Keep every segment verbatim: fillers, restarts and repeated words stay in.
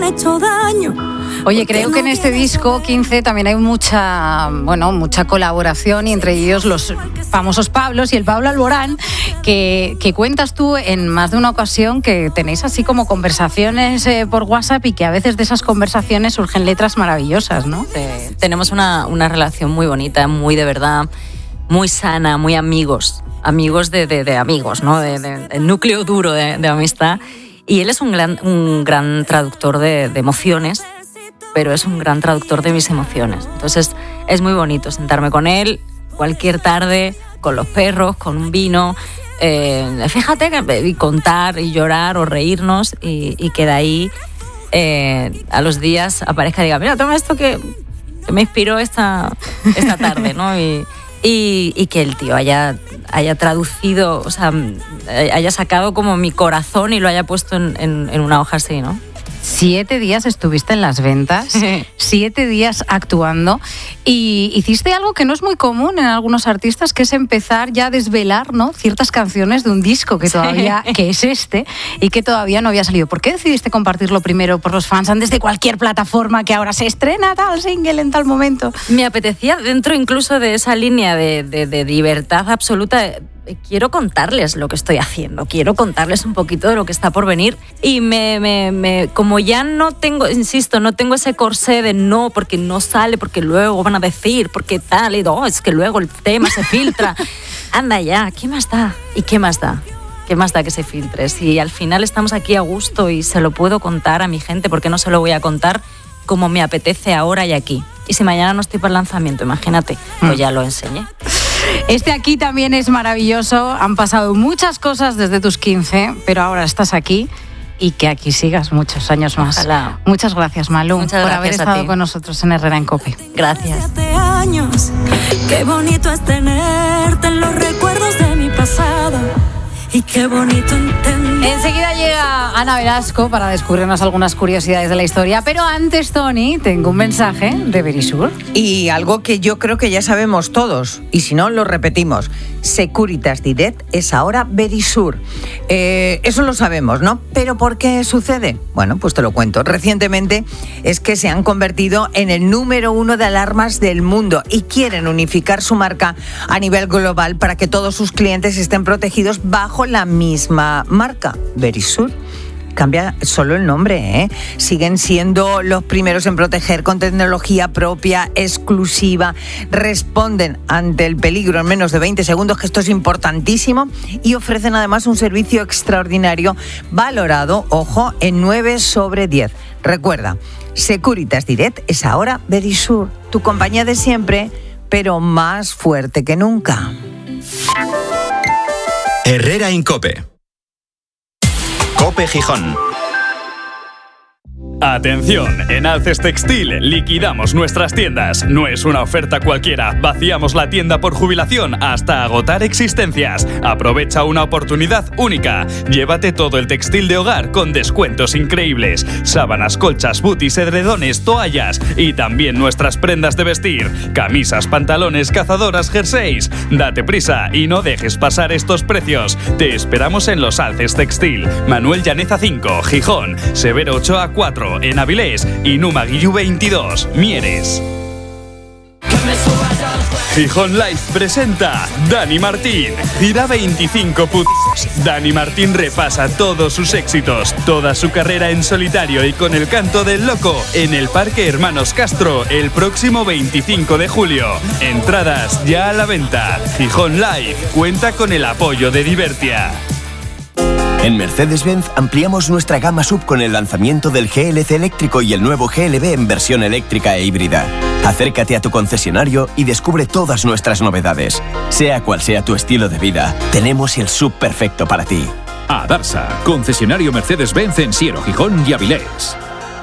hecho daño. Oye, creo que en este disco quince también hay mucha, bueno, mucha colaboración y entre ellos los famosos Pablos y el Pablo Alborán, que, que cuentas tú en más de una ocasión que tenéis así como conversaciones eh, por WhatsApp y que a veces de esas conversaciones surgen letras maravillosas, ¿no? Sí, tenemos una, una relación muy bonita, muy de verdad, muy sana, muy amigos, amigos de, de, de amigos, ¿no? De, de, de núcleo duro de, de amistad. Y él es un gran, un gran traductor de, de emociones, pero es un gran traductor de mis emociones. Entonces es muy bonito sentarme con él cualquier tarde, con los perros, con un vino, eh, fíjate, que, y contar y llorar o reírnos y, y que de ahí eh, a los días aparezca y diga, mira, toma esto que, que me inspiró esta, esta tarde, ¿no? Y, y, y que el tío haya, haya traducido, o sea, haya sacado como mi corazón y lo haya puesto en, en, en una hoja así, ¿no? Siete días estuviste en las ventas, siete días actuando y hiciste algo que no es muy común en algunos artistas, que es empezar ya a desvelar, ¿no?, ciertas canciones de un disco que todavía, sí. que es este, y que todavía no había salido. ¿Por qué decidiste compartirlo primero por los fans antes de cualquier plataforma que ahora se estrena tal single en tal momento? Me apetecía, dentro incluso de esa línea de, de, de libertad absoluta, quiero contarles lo que estoy haciendo, quiero contarles un poquito de lo que está por venir y me, me, me, como ya no tengo, insisto, no tengo ese corsé de no, porque no sale, porque luego van a decir, porque tal, y no, es que luego el tema se filtra. Anda ya, ¿qué más da? ¿Y qué más da? ¿Qué más da que se filtre? Si al final estamos aquí a gusto y se lo puedo contar a mi gente, ¿por qué no se lo voy a contar como me apetece ahora y aquí? Y si mañana no estoy para el lanzamiento, imagínate, pues ya lo enseñé. Este aquí también es maravilloso. Han pasado muchas cosas desde tus quince, pero ahora estás aquí y que aquí sigas muchos años más. Ojalá. Muchas gracias, Malú, Muchas por gracias haber estado con nosotros en Herrera en COPE. Gracias. Años, qué bonito es tenerte en los recuerdos de mi pasado. Y qué bonito entender. Enseguida llega Ana Velasco para descubrirnos algunas curiosidades de la historia, pero antes, Tony, tengo un mensaje de Verisur. Y algo que yo creo que ya sabemos todos, y si no, lo repetimos. Securitas Direct es ahora Verisur. Eh, eso lo sabemos, ¿no? ¿Pero por qué sucede? Bueno, pues te lo cuento. Recientemente es que se han convertido en el número uno de alarmas del mundo y quieren unificar su marca a nivel global para que todos sus clientes estén protegidos bajo la misma marca, Verisur. Cambia solo el nombre, ¿eh? Siguen siendo los primeros en proteger con tecnología propia, exclusiva, responden ante el peligro en menos de veinte segundos, que esto es importantísimo, y ofrecen además un servicio extraordinario valorado, ojo, en nueve sobre diez. Recuerda, Securitas Direct es ahora Verisur, tu compañía de siempre, pero más fuerte que nunca. Herrera en COPE. COPE Gijón. Atención, en Alces Textil liquidamos nuestras tiendas. No es una oferta cualquiera, vaciamos la tienda por jubilación hasta agotar existencias. Aprovecha una oportunidad única. Llévate todo el textil de hogar con descuentos increíbles. Sábanas, colchas, booties, edredones, toallas y también nuestras prendas de vestir. Camisas, pantalones, cazadoras, jerseys. Date prisa y no dejes pasar estos precios. Te esperamos en los Alces Textil. Manuel Llaneza cinco, Gijón. Severo Ochoa cuatro. En Avilés y Numa Guillú veintidós, Mieres. Gijón Live presenta Dani Martín. Gira veinticinco putos. Dani Martín repasa todos sus éxitos, toda su carrera en solitario y con el canto del loco en el Parque Hermanos Castro el próximo veinticinco de julio. Entradas ya a la venta. Gijón Live cuenta con el apoyo de Divertia. En Mercedes-Benz ampliamos nuestra gama sub con el lanzamiento del G L C eléctrico y el nuevo G L B en versión eléctrica e híbrida. Acércate a tu concesionario y descubre todas nuestras novedades. Sea cual sea tu estilo de vida, tenemos el sub perfecto para ti. Adarsa, concesionario Mercedes-Benz en Siero, Gijón y Avilés.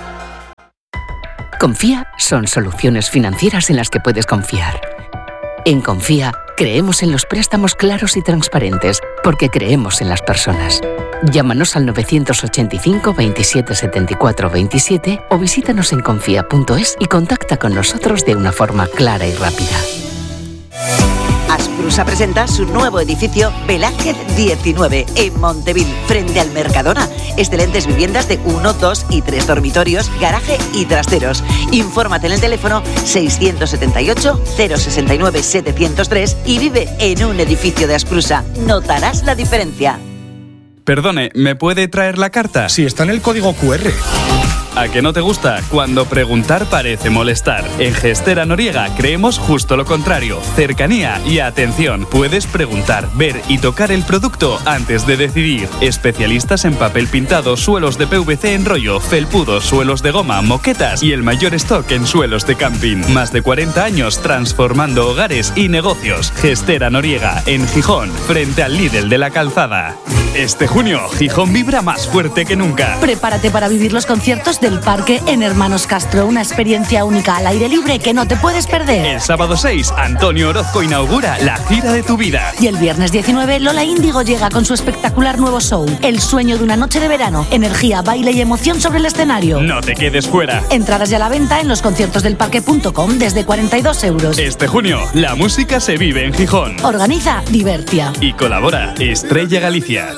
Confía son soluciones financieras en las que puedes confiar. En Confía creemos en los préstamos claros y transparentes porque creemos en las personas. Llámanos al novecientos ochenta y cinco, veintisiete, setenta y cuatro, veintisiete o visítanos en confía punto es y contacta con nosotros de una forma clara y rápida. Asprur Asprusa presenta su nuevo edificio Velázquez diecinueve en Montevil, frente al Mercadona. Excelentes viviendas de uno, dos y tres dormitorios, garaje y trasteros. Infórmate en el teléfono seiscientos setenta y ocho, cero sesenta y nueve, setecientos tres y vive en un edificio de Asprusa. Notarás la diferencia. Perdone, ¿me puede traer la carta? Sí, está en el código cu erre. ¿A que no te gusta? Cuando preguntar parece molestar. En Gestera Noriega creemos justo lo contrario. Cercanía y atención. Puedes preguntar, ver y tocar el producto antes de decidir. Especialistas en papel pintado, suelos de P V C en rollo, felpudos, suelos de goma, moquetas y el mayor stock en suelos de camping. Más de cuarenta años transformando hogares y negocios. Gestera Noriega, en Gijón, frente al Lidl de la Calzada. Este junio, Gijón vibra más fuerte que nunca. Prepárate para vivir los conciertos del Parque en Hermanos Castro, una experiencia única al aire libre que no te puedes perder. El sábado seis, Antonio Orozco inaugura la gira de tu vida. Y el viernes diecinueve, Lola Índigo llega con su espectacular nuevo show, El sueño de una noche de verano. Energía, baile y emoción sobre el escenario. No te quedes fuera. Entradas ya a la venta en losconciertosdelparque punto com desde cuarenta y dos euros. Este junio, la música se vive en Gijón. Organiza Divertia. Y colabora Estrella Galicia.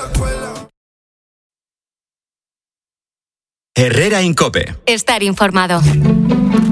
Herrera Incope. Estar informado.